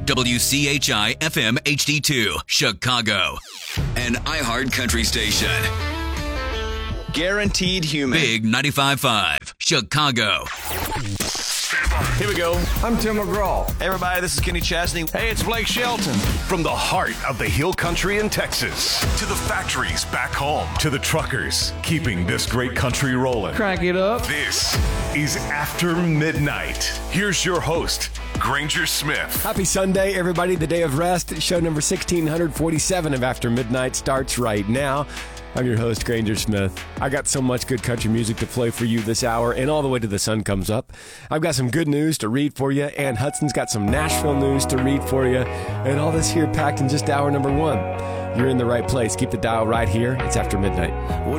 WCHI FM HD2, Chicago. An iHeart Country station. Guaranteed human. Big 95.5, Chicago. Here we go. I'm Tim McGraw. Hey everybody, this is Kenny Chesney. Hey, it's Blake Shelton. From the heart of the hill country in Texas to the factories back home to the truckers keeping this great country rolling. Crank it up. This is After Midnight. Here's your host, Granger Smith. Happy Sunday, everybody. The day of rest. Show number 1647 of After Midnight starts right now. I'm your host, Granger Smith. I got so much good country music to play for you this hour and all the way to the sun comes up. I've got some good news to read for you. Ann Hudson's got some Nashville news to read for you. And all this here packed in just hour number one. You're in the right place. Keep the dial right here. It's After Midnight.